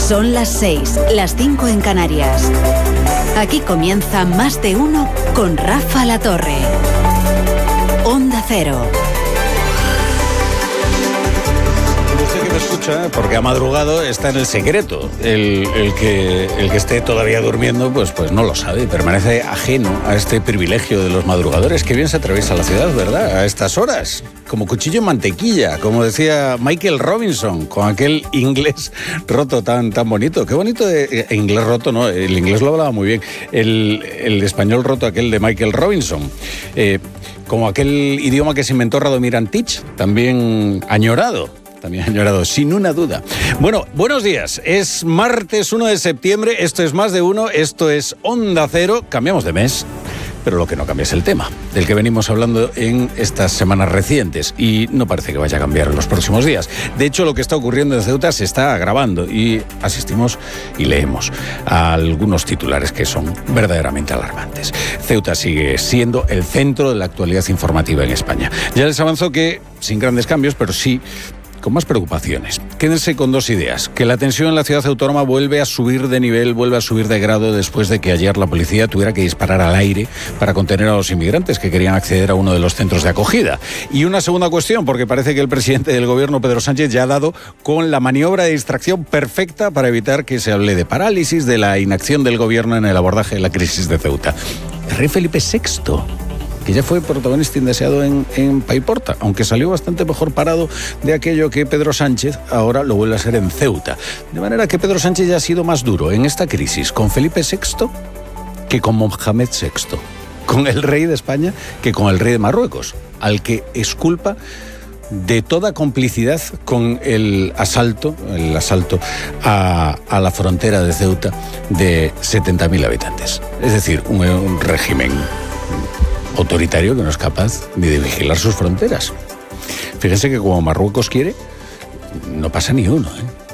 Son las 6, las 5 en Canarias. Aquí comienza Más de Uno con Rafa La Torre. Onda Cero. Usted que me escucha, porque ha madrugado, está en el secreto. El que esté todavía durmiendo, pues no lo sabe y permanece ajeno a este privilegio de los madrugadores. Qué bien se atraviesa la ciudad, ¿verdad? A estas horas, como cuchillo en mantequilla, como decía Michael Robinson, con aquel inglés roto tan bonito. Qué bonito inglés roto, ¿no? El inglés lo hablaba muy bien. El español roto, aquel de Michael Robinson. Como aquel idioma que se inventó Radomir Antich, también añorado, sin una duda. Bueno, buenos días. Es martes 1 de septiembre, esto es Más de Uno, esto es Onda Cero. Cambiamos de mes, pero lo que no cambia es el tema, del que venimos hablando en estas semanas recientes, y no parece que vaya a cambiar en los próximos días. De hecho, lo que está ocurriendo en Ceuta se está agravando y asistimos y leemos a algunos titulares que son verdaderamente alarmantes. Ceuta sigue siendo el centro de la actualidad informativa en España. Ya les avanzo que, sin grandes cambios, pero sí con más preocupaciones. Quédense con dos ideas: que la tensión en la ciudad autónoma vuelve a subir de nivel, vuelve a subir de grado después de que ayer la policía tuviera que disparar al aire para contener a los inmigrantes que querían acceder a uno de los centros de acogida. Y una segunda cuestión, porque parece que el presidente del gobierno, Pedro Sánchez, ya ha dado con la maniobra de distracción perfecta para evitar que se hable de parálisis, de la inacción del gobierno en el abordaje de la crisis de Ceuta. El rey Felipe VI, que ya fue protagonista indeseado en Paiporta, aunque salió bastante mejor parado de aquello que Pedro Sánchez ahora lo vuelve a ser en Ceuta. De manera que Pedro Sánchez ya ha sido más duro en esta crisis con Felipe VI que con Mohamed VI, con el rey de España que con el rey de Marruecos, al que exculpa de toda complicidad con el asalto a la frontera de Ceuta de 70.000 habitantes. Es decir, un régimen autoritario que no es capaz ni de vigilar sus fronteras. Fíjense que como Marruecos quiere, no pasa ni uno,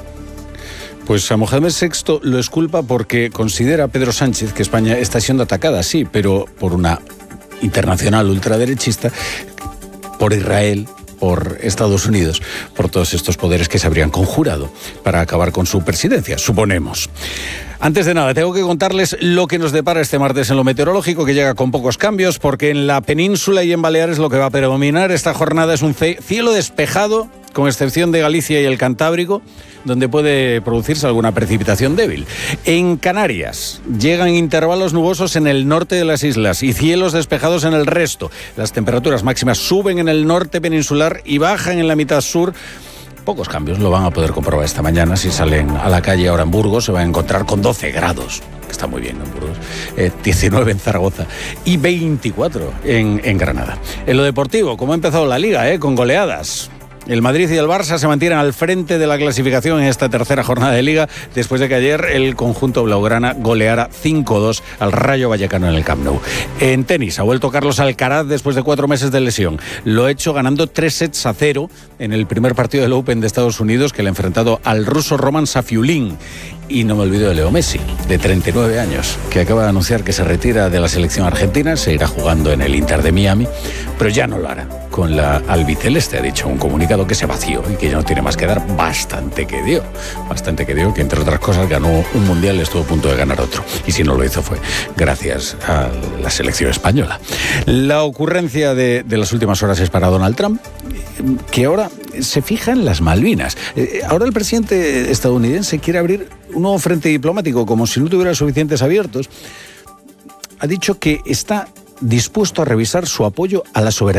Pues a Mohamed VI lo exculpa porque considera Pedro Sánchez que España está siendo atacada, sí, pero por una internacional ultraderechista, por Israel, por Estados Unidos, por todos estos poderes que se habrían conjurado para acabar con su presidencia, suponemos. Antes de nada, tengo que contarles lo que nos depara este martes en lo meteorológico, que llega con pocos cambios, porque en la península y en Baleares lo que va a predominar esta jornada es un cielo despejado, con excepción de Galicia y el Cantábrico, donde puede producirse alguna precipitación débil. En Canarias llegan intervalos nubosos en el norte de las islas y cielos despejados en el resto. Las temperaturas máximas suben en el norte peninsular y bajan en la mitad sur. Pocos cambios, lo van a poder comprobar esta mañana. Si salen a la calle ahora en Burgos, se van a encontrar con 12 grados, que está muy bien en Burgos, 19 en Zaragoza y 24 en Granada. En lo deportivo, ¿cómo ha empezado la Liga? Con goleadas. El Madrid y el Barça se mantienen al frente de la clasificación en esta tercera jornada de Liga, después de que ayer el conjunto blaugrana goleara 5-2 al Rayo Vallecano en el Camp Nou. En tenis, ha vuelto Carlos Alcaraz después de 4 meses de lesión. Lo ha hecho ganando 3-0 en el primer partido del Open de Estados Unidos, que le ha enfrentado al ruso Roman Safiulin. Y no me olvido de Leo Messi, de 39 años, que acaba de anunciar que se retira de la selección argentina, se irá jugando en el Inter de Miami, pero ya no lo hará con la albiceleste. Ha dicho un comunicado que se vació y que ya no tiene más que dar. Bastante que dio, que entre otras cosas ganó un mundial y estuvo a punto de ganar otro. Y si no lo hizo fue gracias a la selección española. La ocurrencia de las últimas horas es para Donald Trump, que ahora se fija en las Malvinas. Ahora el presidente estadounidense quiere abrir un nuevo frente diplomático, como si no tuviera suficientes abiertos. Ha dicho que está dispuesto a revisar su apoyo a la soberanía